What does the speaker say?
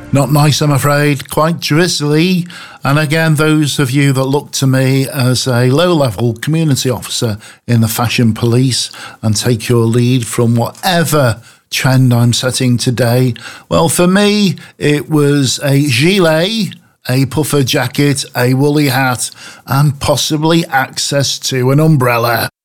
Not nice, I'm afraid, quite drizzly. And again, those of you that look to me as a low-level community officer in the fashion police and take your lead from whatever trend I'm setting today, well, for me, it was a gilet, a puffer jacket, a woolly hat, and possibly access to an umbrella.